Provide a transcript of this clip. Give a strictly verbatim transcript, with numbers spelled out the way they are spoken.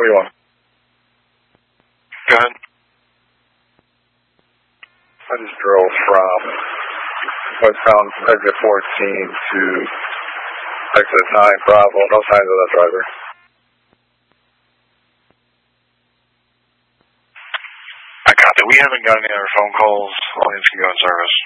Where you want? Go ahead. I just drove from westbound exit fourteen to exit nine Bravo. No signs of that driver. I copy. We haven't got any other phone calls. Audience can go in service.